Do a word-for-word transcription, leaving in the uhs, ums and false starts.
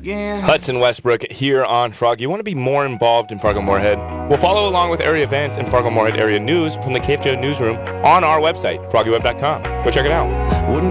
again. Hudson Westbrook here on Frog. You want to be more involved in Fargo-Moorhead? We'll follow along with area events and Fargo-Moorhead area news from the K F J O newsroom on our website, froggy web dot com. Go check it out. Wouldn't